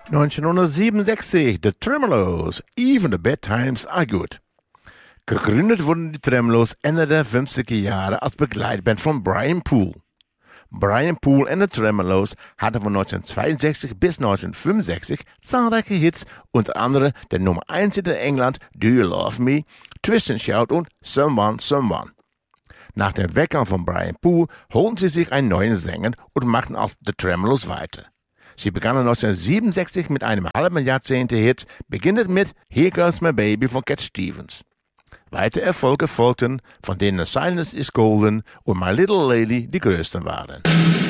1967, The Tremeloes, Even the Bad Times Are Good. Gegründet wurden die Tremeloes Ende der 50er Jahre als Begleitband von Brian Poole. Brian Poole en de Tremeloes hadden von 1962 bis 1965 zahlreiche Hits, unter anderem der Nummer 1 Hit in England Do You Love Me, Twist and Shout und Someone, Someone. Nach dem Weggang von Brian Poole holten sie sich einen neuen Sänger und machten auf The Tremeloes weiter. Sie begannen 1967 mit einem halben Jahrzehnt Hit, beginnend mit Here Goes My Baby von Cat Stevens. Weitere Erfolge folgten, von denen Silence is Golden und My Little Lady die größten waren.